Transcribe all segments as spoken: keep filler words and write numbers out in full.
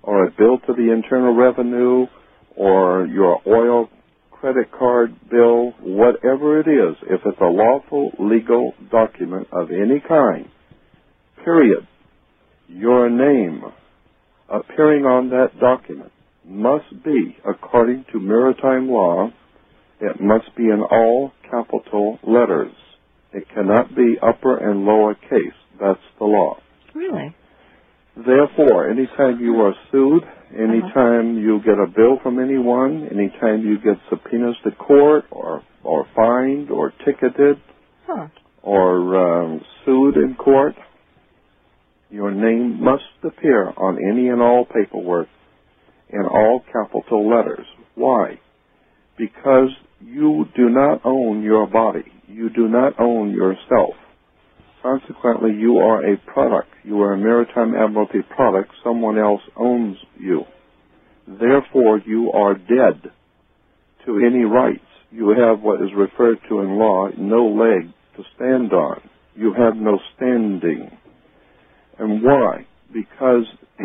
or a bill to the Internal Revenue or your oil credit card bill, whatever it is, if it's a lawful legal document of any kind, period, your name appearing on that document must be, according to maritime law, it must be in all capital letters. It cannot be upper and lower case. That's the law. Really? Therefore, anytime you are sued, anytime uh-huh. you get a bill from anyone, anytime you get subpoenas to court or or fined or ticketed huh. or um, sued in court, your name must appear on any and all paperwork in all capital letters. Why? Because you do not own your body. You do not own yourself. Consequently, you are a product. You are a Maritime Admiralty product. Someone else owns you. Therefore, you are dead to any rights. You have what is referred to in law, no leg to stand on. You have no standing. And why? Because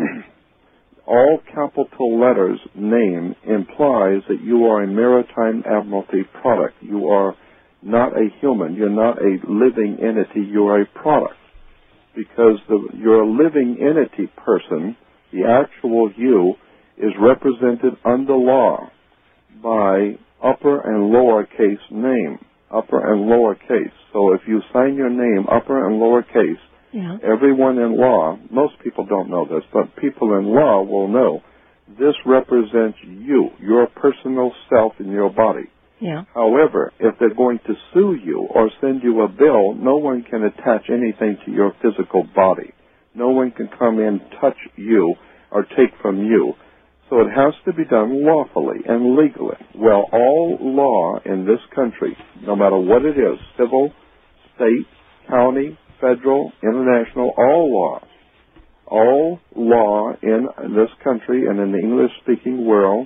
all capital letters name implies that you are a Maritime Admiralty product. You are not a human. You're not a living entity. You're a product. Because the, you're a living entity person, the actual you, is represented under law by upper and lower case name. Upper and lower case. So if you sign your name upper and lower case, yeah. everyone in law, most people don't know this, but people in law will know, this represents you, your personal self in your body. Yeah. However, if they're going to sue you or send you a bill, no one can attach anything to your physical body. No one can come in, touch you, or take from you. So it has to be done lawfully and legally. Well, all law in this country, no matter what it is, civil, state, county, federal, international, all law, all law in this country and in the English-speaking world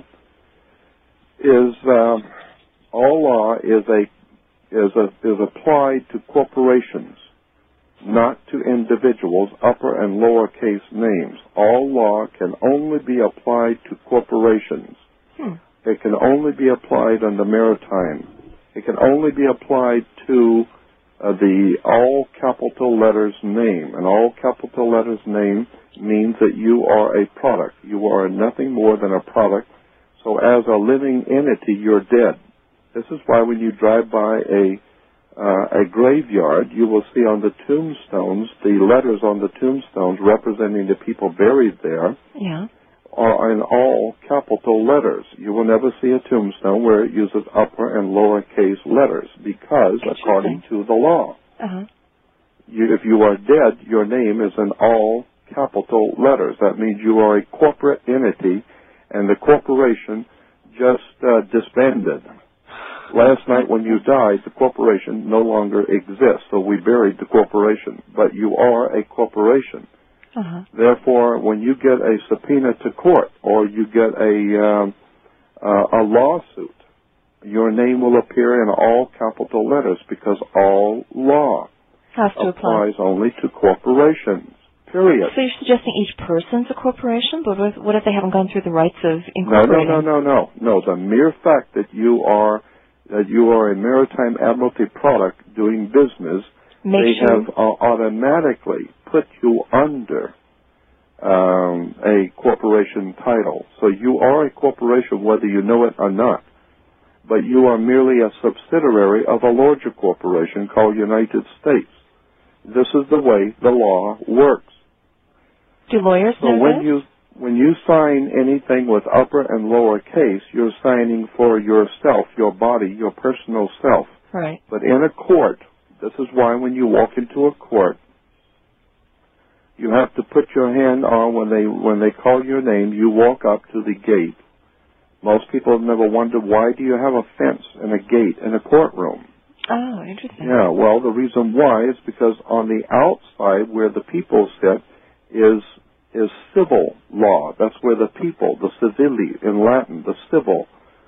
is... Uh, All law is a is a is applied to corporations, not to individuals, upper and lower case names. All law can only be applied to corporations. Hmm. It can only be applied under maritime. It can only be applied to uh, the all capital letters name. And all capital letters name means that you are a product. You are nothing more than a product. So as a living entity, you're dead. This is why when you drive by a uh, a graveyard, you will see on the tombstones, the letters on the tombstones representing the people buried there yeah. are in all capital letters. You will never see a tombstone where it uses upper and lower case letters because, according to the law, uh-huh. you, if you are dead, your name is in all capital letters. That means you are a corporate entity, and the corporation just uh, disbanded. Last night when you died, the corporation no longer exists, so we buried the corporation. But you are a corporation. Uh-huh. Therefore, when you get a subpoena to court or you get a, um, uh, a lawsuit, your name will appear in all capital letters because all law Has to applies apply. only to corporations, period. So you're suggesting each person's a corporation? But what if, what if they haven't gone through the rights of No, incorporating? no, no, no, no. No, the mere fact that you are that you are a Maritime Admiralty product doing business, Make they sure. have uh, automatically put you under um, a corporation title. So you are a corporation whether you know it or not. But you are merely a subsidiary of a larger corporation called United States. This is the way the law works. Do lawyers so know when this? you When you sign anything with upper and lower case, you're signing for yourself, your body, your personal self. Right. But in a court, this is why when you walk into a court, you have to put your hand on when they when they call your name. You walk up to the gate. Most people have never wondered, why do you have a fence and a gate in a courtroom? Oh, interesting. Yeah, well, the reason why is because on the outside where the people sit is is civil law. That's where the people, the civili, in Latin, the civil,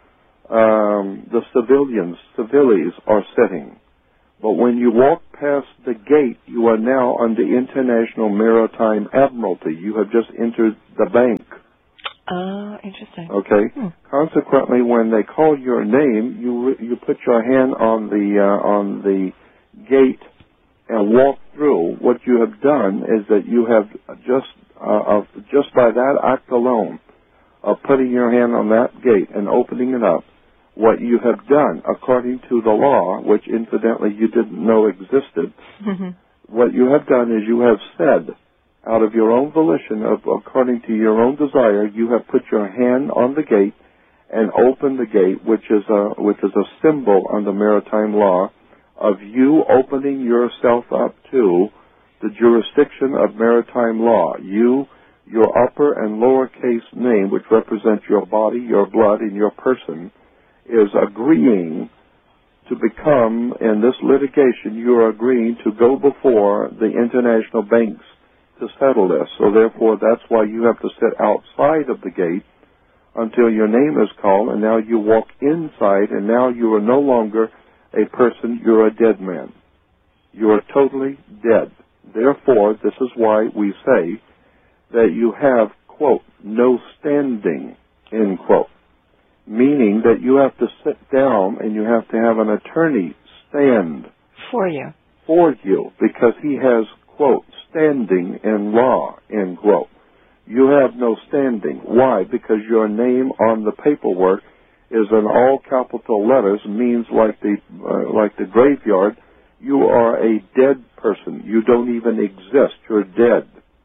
um, the civilians, civiles are sitting. But when you walk past the gate, you are now under International Maritime Admiralty. You have just entered the bank. Oh, interesting. Okay. Hmm. Consequently, when they call your name, you you put your hand on the uh, on the gate and walk through. What you have done is that you have just uh, of just by that act alone of putting your hand on that gate and opening it up, what you have done according to the law, which incidentally you didn't know existed, Mm-hmm. what you have done is you have said, out of your own volition, of, according to your own desire, you have put your hand on the gate and opened the gate, which is a which is a symbol under maritime law of you opening yourself up to the jurisdiction of maritime law. You, your upper and lowercase name, which represents your body, your blood, and your person, is agreeing to become, in this litigation, you are agreeing to go before the international banks to settle this. So therefore, that's why you have to sit outside of the gate until your name is called, and now you walk inside, and now you are no longer a person, you're a dead man. You are totally dead. Therefore, this is why we say that you have, quote, no standing, end quote, meaning that you have to sit down and you have to have an attorney stand For you. for you because he has, quote, standing in law, end quote. You have no standing. Why? Because your name on the paperwork is in all capital letters, means like the uh, like the graveyard, you are a dead person. You don't even exist. You're dead.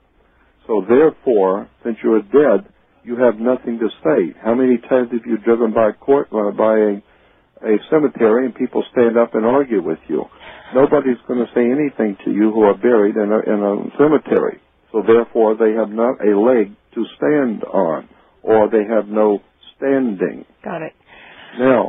So therefore, since you're dead, you have nothing to say. How many times have you driven by court uh, by a, a cemetery and people stand up and argue with you? Nobody's going to say anything to you who are buried in a, in a cemetery. So therefore, they have not a leg to stand on, or they have no standing. Got it. Now,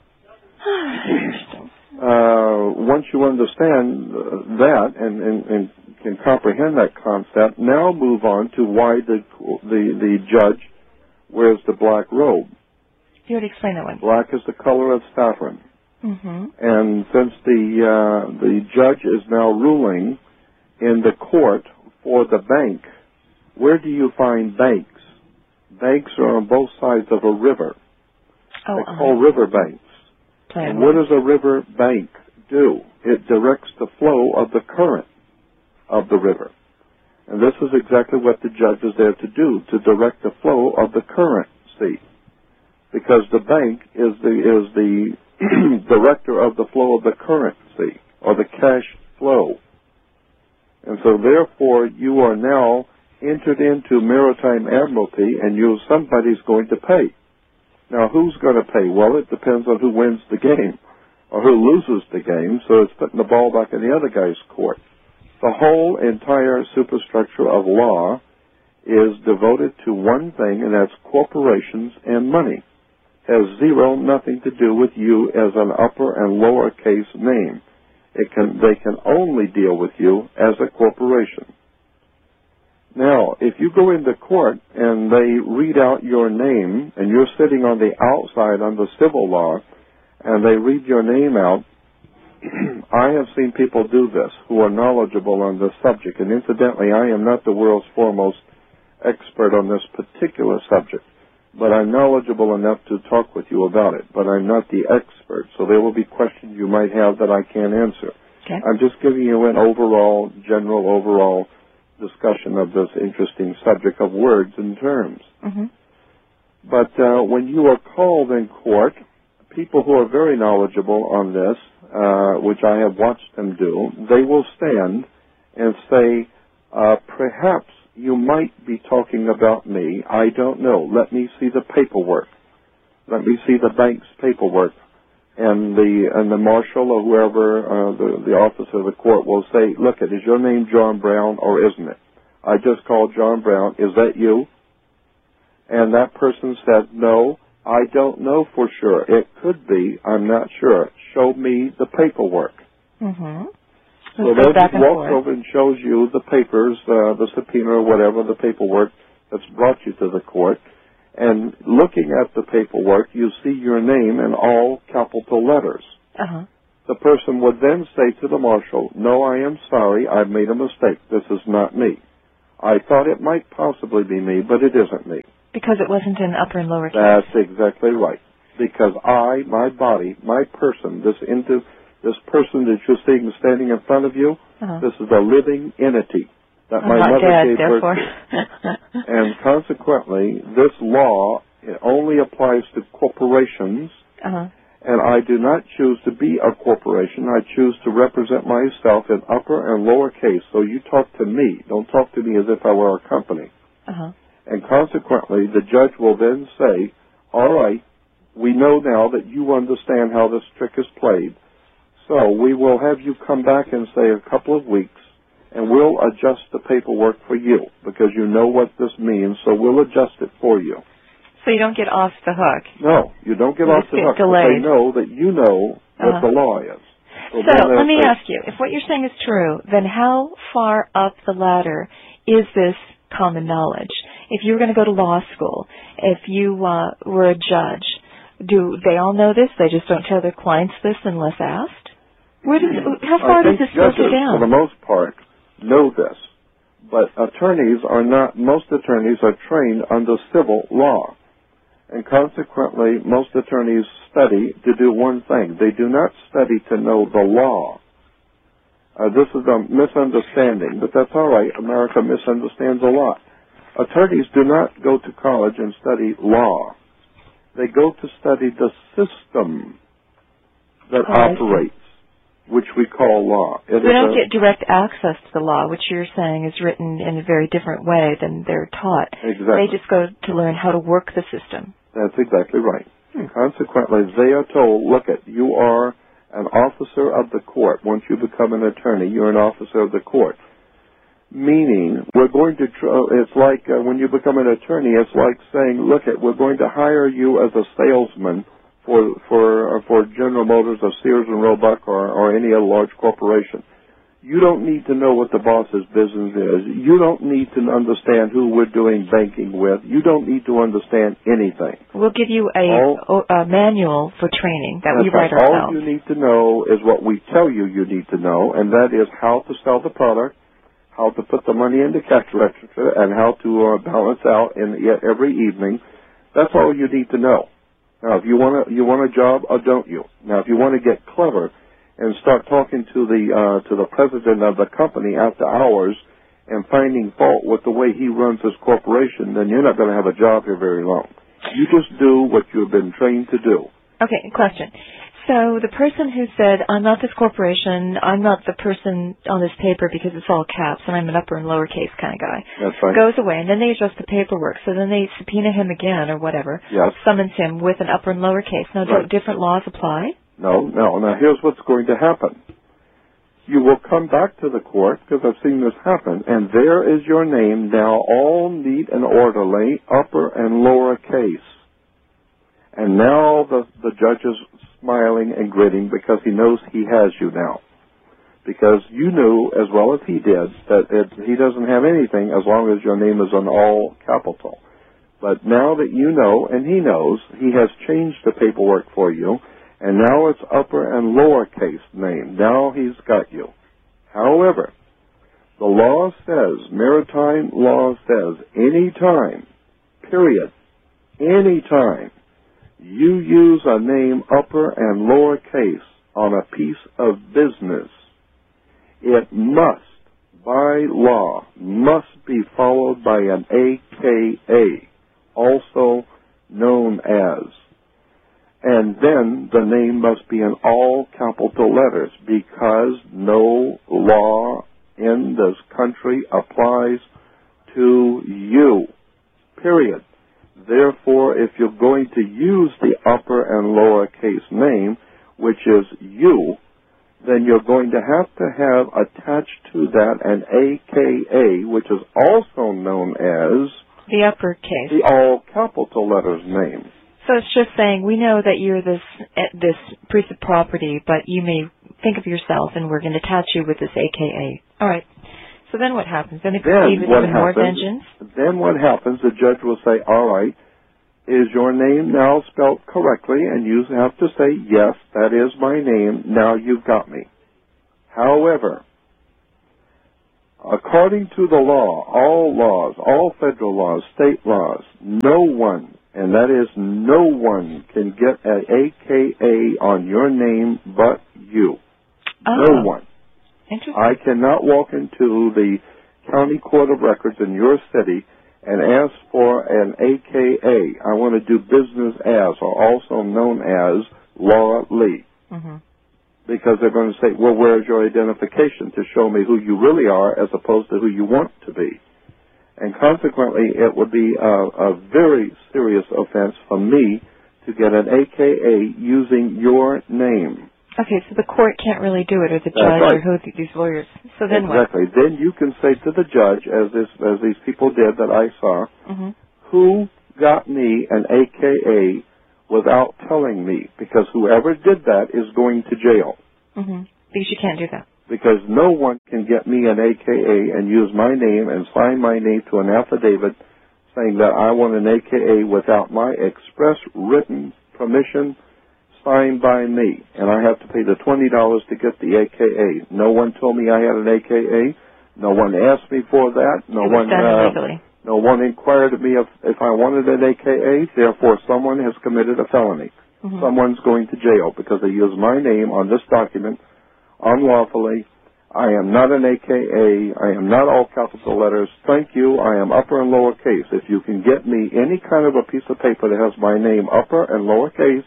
uh, once you understand uh, that and, and, and can comprehend that concept, now move on to why the the, the judge wears the black robe. You already explained that one. Black is the color of saffron. Mm-hmm. And since the uh, the judge is now ruling in the court for the bank, where do you find banks? Banks are on both sides of a river. Oh, They're uh-huh. called river banks. Play And on what words. does a river bank do? It directs the flow of the current of the river. And this is exactly what the judge is there to do, to direct the flow of the currency. Because the bank is the is the director of the flow of the currency, or the cash flow. And so therefore you are now entered into maritime admiralty, and you somebody's going to pay. Now, who's going to pay? Well, it depends on who wins the game or who loses the game, so it's putting the ball back in the other guy's court. The whole entire superstructure of law is devoted to one thing, and that's corporations and money. Has zero, nothing to do with you as an upper and lowercase name. It can, they can only deal with you as a corporation. Now, if you go into court and they read out your name, and you're sitting on the outside under civil law, and they read your name out, I have seen people do this who are knowledgeable on this subject. And incidentally, I am not the world's foremost expert on this particular subject, but I'm knowledgeable enough to talk with you about it. But I'm not the expert, so there will be questions you might have that I can't answer. Okay. I'm just giving you an overall, general overall discussion of this interesting subject of words and terms. Mm-hmm. But uh, when you are called in court, people who are very knowledgeable on this, uh, which I have watched them do, they will stand and say, uh, perhaps you might be talking about me. I don't know. Let me see the paperwork. Let me see the bank's paperwork. And the and the marshal or whoever, uh, the, the officer of the court will say, look, is your name John Brown or isn't it? I just called John Brown. Is that you? And that person said, no, I don't know for sure. It could be. I'm not sure. Show me the paperwork. Mm-hmm. So Let's then go back he and walks forth. over and shows you the papers, uh, the subpoena or whatever, the paperwork that's brought you to the court. And looking at the paperwork, you see your name in all capital letters. Uh-huh. The person would then say to the marshal, no, I am sorry, I've made a mistake. This is not me. I thought it might possibly be me, but it isn't me. Because it wasn't in upper and lower case. That's exactly right. Because I, my body, my person, this into this person that you're seeing standing in front of you, uh-huh. this is a living entity that I'm my not mother dead, gave therefore. birth to. And consequently, this law it only applies to corporations, uh-huh. and I do not choose to be a corporation. I choose to represent myself in upper and lower case. So you talk to me. Don't talk to me as if I were a company. Uh-huh. And consequently, the judge will then say, all right, we know now that you understand how this trick is played, so we will have you come back in, say, a couple of weeks, and we'll adjust the paperwork for you, because you know what this means, so we'll adjust it for you. So you don't get off the hook. No, you don't get you off the get hook, delayed. but they know that you know what uh-huh. the law is. So, so let me ask you, if what you're saying is true, then how far up the ladder is this common knowledge? If you were going to go to law school, if you uh, were a judge, do they all know this? They just don't tell their clients this unless asked? Where does, how far does this filter down? For the most part, know this. But attorneys are not, most attorneys are trained under civil law. And consequently, most attorneys study to do one thing. They do not study to know the law. Uh, this is a misunderstanding, but that's all right. America misunderstands a lot. Attorneys do not go to college and study law. They go to study the system that oh, operates, which we call law. It we don't a, get direct access to the law, which you're saying is written in a very different way than they're taught. Exactly. They just go to learn how to work the system. That's exactly right. Hmm. Consequently, they are told, look, at you are an officer of the court. Once you become an attorney, you're an officer of the court. Meaning, we're going to, tr- it's like uh, when you become an attorney, it's like saying, look, at we're going to hire you as a salesman for for uh, for General Motors or Sears and Roebuck or, or any other large corporation. You don't need to know what the boss's business is. You don't need to understand who we're doing banking with. You don't need to understand anything. We'll give you a, all, a manual for training that we write right. ourselves. All you need to know is what we tell you you need to know, and that is how to sell the product, how to put the money into cash register, and how to uh, balance out in every evening. That's all you need to know. Now, if you want a, you want a job, or don't you? Now, if you want to get clever and start talking to the uh, to the president of the company after hours and finding fault with the way he runs his corporation, then you're not going to have a job here very long. You just do what you've been trained to do. Okay, question. So the person who said, I'm not this corporation, I'm not the person on this paper because it's all caps and I'm an upper and lower case kind of guy, That's right. goes away, and then they adjust the paperwork. So then they subpoena him again or whatever, yes. summons him with an upper and lower case. Now, right. do different laws apply? No, no. Now, here's what's going to happen. You will come back to the court, because I've seen this happen, and there is your name now all neat and orderly, upper and lower case. And now the, the judge is smiling and grinning because he knows he has you now. Because you knew, as well as he did, that it, he doesn't have anything as long as your name is on all capital. But now that you know, and he knows, he has changed the paperwork for you, and now it's upper and lower case name. Now he's got you. However, the law says, maritime law says, any time, period, any time, you use a name upper and lower case on a piece of business, it must, by law, must be followed by an A K A, also known as. And then the name must be in all capital letters, because no law in this country applies to you, period. Therefore, if you're going to use the upper and lower case name, which is you, then you're going to have to have attached to that an A K A, which is also known as the upper case, the all capital letters name. So it's just saying, we know that you're this this piece of property, but you may think of yourself, and we're going to attach you with this A K A. All right. So then what happens? Then they proceed with even more vengeance? Then what happens, the judge will say, all right, is your name now spelled correctly? And you have to say, yes, that is my name. Now you've got me. However, According to the law, all laws, all federal laws, state laws, no one, and that is no one, can get an A K A on your name but you. Oh. No one. Interesting. I cannot walk into the county court of records in your city and ask for an A K A. I want to do business as, or also known as, Laura Lee. Mm-hmm. Because they're going to say, well, where's your identification to show me who you really are as opposed to who you want to be? And consequently, it would be a, a very serious offense for me to get an A K A using your name. Okay, so the court can't really do it, or the That's judge, right. or who these lawyers. So then exactly. what? Then you can say to the judge, as this, as these people did that I saw, Mm-hmm. who got me an A K A without telling me? Because whoever did that is going to jail. Mm-hmm. Because you can't do that. Because no one can get me an A K A and use my name and sign my name to an affidavit saying that I want an A K A without my express written permission signed by me. And I have to pay the twenty dollars to get the A K A. No one told me I had an A K A. No one asked me for that. No it was one done uh, illegally. No one inquired of me if, if I wanted an A K A. Therefore, someone has committed a felony. Mm-hmm. Someone's going to jail because they used my name on this document unlawfully. I am not an A K A. I am not all capital letters. Thank you. I am upper and lowercase. If you can get me any kind of a piece of paper that has my name upper and lowercase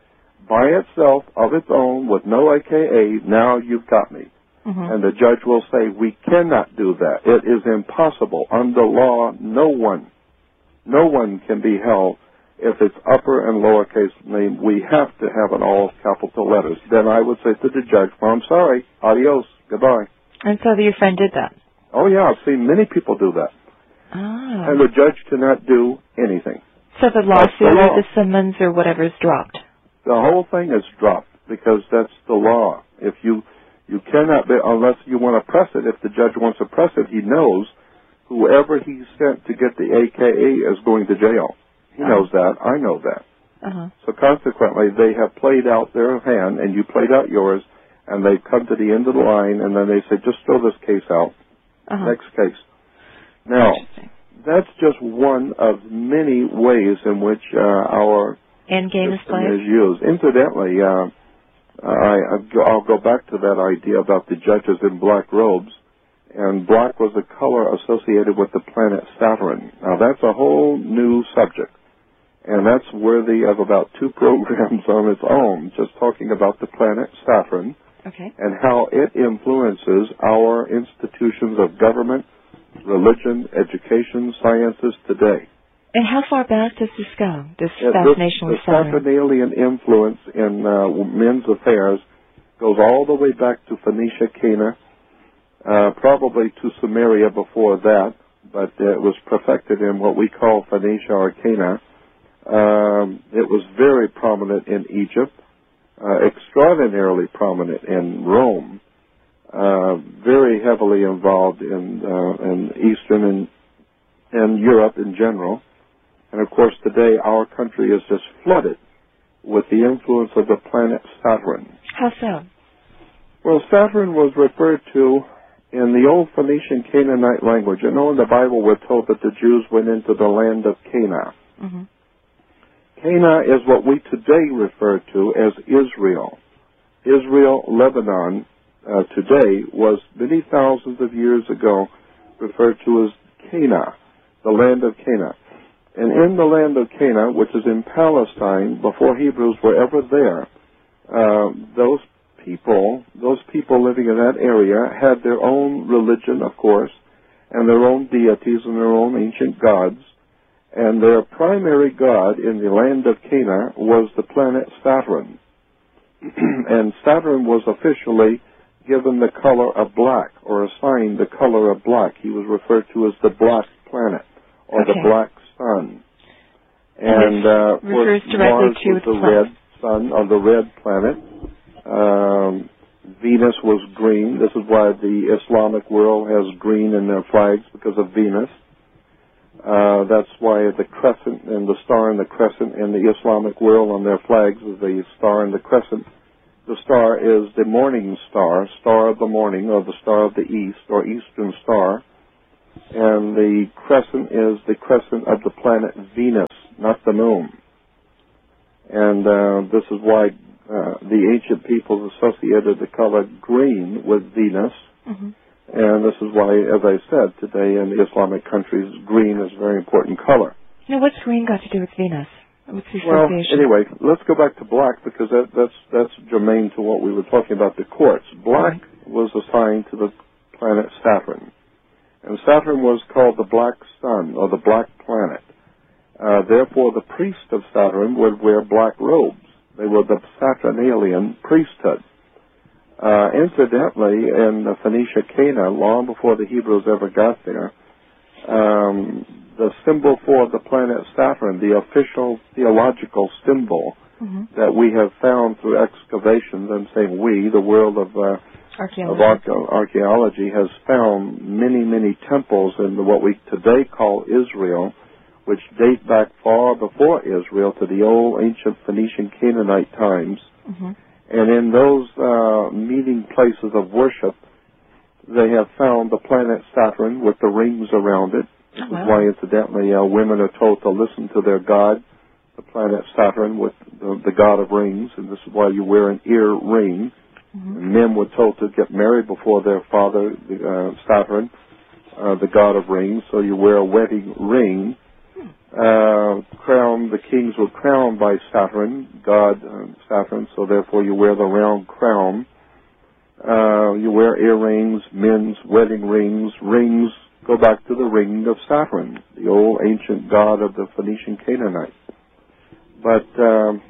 by itself, of its own, with no A K A, now you've got me. Mm-hmm. And the judge will say, we cannot do that. It is impossible. Under law, no one, no one can be held if it's upper and lowercase name. We have to have an all capital letters. Then I would say to the judge, well, I'm sorry, adios, goodbye. And so your friend did that? Oh, yeah, I've seen many people do that. Ah. And the judge cannot do anything. So the lawsuit the law. or the summons or whatever is dropped? The whole thing is dropped because that's the law. If you, you cannot, be, unless you want to press it, if the judge wants to press it, he knows whoever he sent to get the A K A is going to jail. He Uh-huh. knows that. I know that. Uh-huh. So consequently, they have played out their hand, and you played out yours, and they've come to the end of the line, and then they say, just throw this case out. Uh-huh. Next case. Now, that's just one of many ways in which uh, our End game is system played? is used. Incidentally, uh, I, I'll go back to that idea about the judges in black robes, and black was a color associated with the planet Saturn. Now, that's a whole new subject. And that's worthy of about two programs on its own, just talking about the planet Saturn Okay. and how it influences our institutions of government, religion, education, sciences today. And how far back does this go, this Yeah, fascination this, with the Saturn? Saturnalian influence in uh, men's affairs goes all the way back to Phoenicia, Cana, uh, probably to Sumeria before that, but uh, it was perfected in what we call Phoenicia or Cana. Um, it was very prominent in Egypt, uh, extraordinarily prominent in Rome, uh, very heavily involved in, uh, in Eastern and, and Europe in general. And of course today our country is just flooded with the influence of the planet Saturn. How so? Well, Saturn was referred to in the old Phoenician Canaanite language. You know, in the Bible we're told that the Jews went into the land of Canaan. Mm-hmm. Cana is what we today refer to as Israel. Israel, Lebanon, uh, today was many thousands of years ago referred to as Cana, the land of Cana. And in the land of Cana, which is in Palestine, before Hebrews were ever there, uh, those people, those people living in that area had their own religion, of course, and their own deities and their own ancient gods. And their primary god in the land of Cana was the planet Saturn. And Saturn was officially given the color of black, or assigned the color of black. He was referred to as the black planet, or Okay. the black sun. And And uh, refers was directly Mars to was the the planet. red sun, or the red planet. Um, Venus was green. This is why the Islamic world has green in their flags, because of Venus. Uh, that's why the crescent and the star and the crescent in the Islamic world on their flags is the star and the crescent, the star is the morning star, star of the morning, or the star of the east, or eastern star. And the crescent is the crescent of the planet Venus, not the moon. And uh, this is why uh, the ancient peoples associated the color green with Venus. Mm-hmm. And this is why, as I said, today in Islamic countries, green is a very important color. Now, what's green got to do with Venus? What's the Well, association? anyway, let's go back to black, because that, that's that's germane to what we were talking about, the quartz. Black mm-hmm. was assigned to the planet Saturn. And Saturn was called the black sun, or the black planet. Uh, therefore, the priest of Saturn would wear black robes. They were the Saturnalian priesthood. Uh, incidentally, in Phoenicia, Cana, long before the Hebrews ever got there, um, the symbol for the planet Saturn, the official theological symbol mm-hmm. that we have found through excavations, I'm saying we, the world of, uh, archaeology. of arche- archaeology, has found many, many temples in what we today call Israel, which date back far before Israel to the old ancient Phoenician Canaanite times. Mm-hmm. And in those uh, meeting places of worship, they have found the planet Saturn with the rings around it. This wow. is why, incidentally, uh, women are told to listen to their god, the planet Saturn, with the, the god of rings. And this is why you wear an ear ring. Mm-hmm. And men were told to get married before their father, the, uh, Saturn, uh, the god of rings. So you wear a wedding ring. Uh, crown, the kings were crowned by Saturn, God uh, Saturn, so therefore you wear the round crown. Uh, you wear earrings, men's wedding rings. Rings go back to the ring of Saturn, the old ancient god of the Phoenician Canaanites. But um,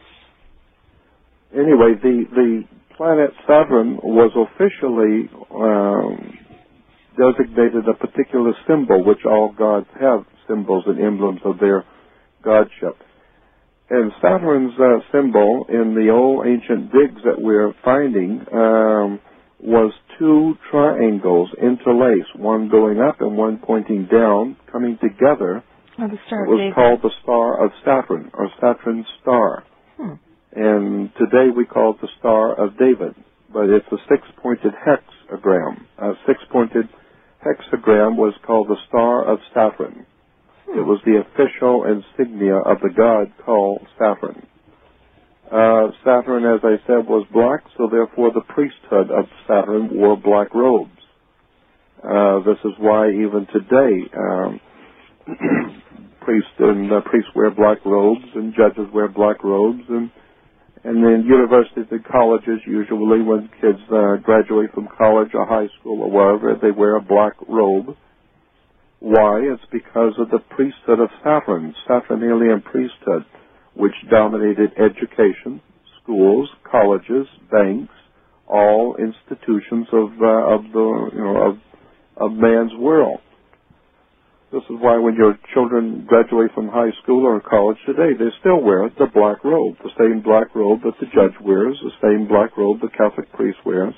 anyway, the, the planet Saturn was officially um, designated a particular symbol, which all gods have symbols and emblems of their godship. And Saturn's uh, symbol in the old ancient digs that we're finding um, was two triangles interlaced, one going up and one pointing down, coming together. Oh, the star it was David. called the Star of Saturn, or Saturn's star. Hmm. And today we call it the Star of David, but it's a six-pointed hexagram. A six-pointed hexagram was called the Star of Saturn. It was the official insignia of the god called Saturn. Uh, Saturn, as I said, was black, so therefore the priesthood of Saturn wore black robes. Uh, this is why even today um, priests and uh, priests wear black robes, and judges wear black robes, and and then universities and colleges, usually when kids uh, graduate from college or high school or wherever, they wear a black robe. Why? It's because of the priesthood of Saturn, Saturnalian priesthood, which dominated education, schools, colleges, banks, all institutions of uh, of the you know of of man's world. This is why when your children graduate from high school or college today, they still wear the black robe, the same black robe that the judge wears, the same black robe the Catholic priest wears.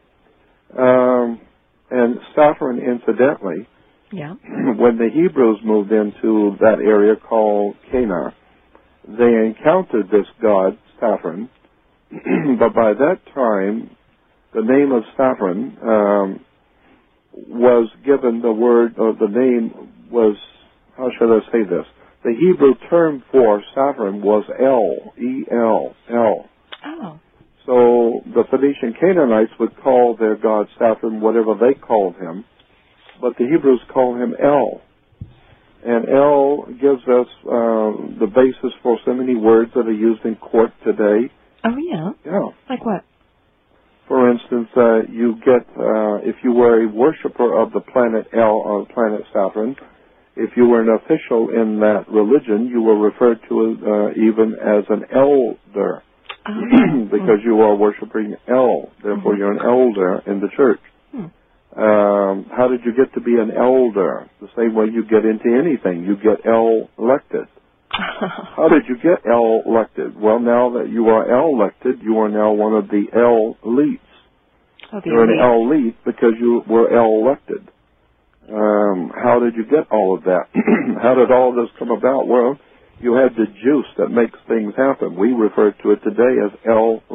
Um, and Saturn, incidentally, yeah. when the Hebrews moved into that area called Cana, they encountered this god, Saturn, but by that time, the name of Saturn um, was given the word, or the name was, how should I say this? The Hebrew term for Saturn was El, E L, El. Oh. So the Phoenician Canaanites would call their god Saturn whatever they called him, but the Hebrews call him El. And El gives us uh, the basis for so many words that are used in court today. Oh, yeah? Yeah. Like what? For instance, uh, you get, uh, if you were a worshiper of the planet El, or planet Saturn, if you were an official in that religion, you were referred to uh, even as an elder, oh. because you are worshiping El. Therefore, mm-hmm. you're an elder in the church. Hmm. Um, how did you get to be an elder? The same way you get into anything. You get El elected. How did you get El elected? Well, now that you are El elected, you are now one of the El elites. Oh, You're elite. an El elite because you were El elected. Um, how did you get all of that? How did all of this come about? Well, you had the juice that makes things happen. We refer to it today as El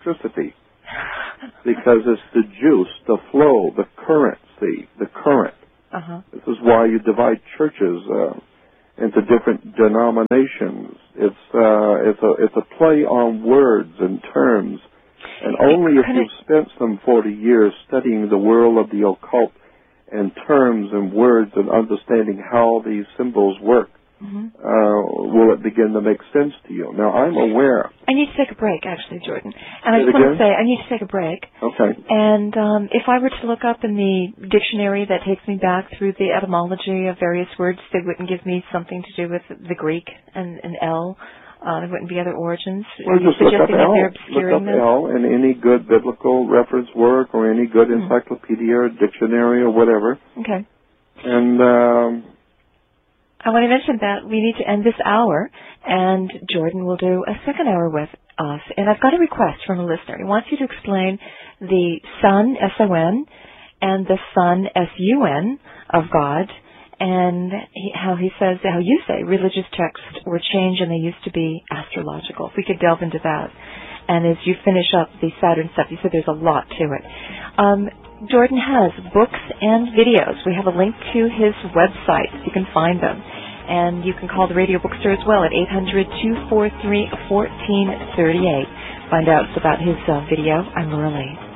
electricity because it's the juice, the flow, the currency, the current. Uh-huh. This is why you divide churches uh, into different denominations. It's uh, it's a it's a play on words and terms, and only if you've spent some forty years studying the world of the occult and terms and words and understanding how these symbols work, mm-hmm. uh, will it begin to make sense to you. Now, I'm aware. I need to take a break, actually, Jordan. And I Say just want to say, I need to take a break. Okay. And um, if I were to look up in the dictionary that takes me back through the etymology of various words, they wouldn't give me something to do with the Greek and an L. Uh, there wouldn't be other origins. Well, just look up L. Look up them? L in any good biblical reference work or any good mm. encyclopedia or dictionary or whatever. Okay. And um, I want to mention that we need to end this hour, and Jordan will do a second hour with us. And I've got a request from a listener. He wants you to explain the Son, S O N, and the Son, S U N, of God, and he, how he says, how you say, religious texts were changed and they used to be astrological. If we could delve into that. And as you finish up the Saturn stuff, you said there's a lot to it. Um, Jordan has books and videos. We have a link to his website. You can find them. And you can call the Radio Bookstore as well at eight hundred, two four three, one four three eight. Find out about his uh, video. I'm Lorelei.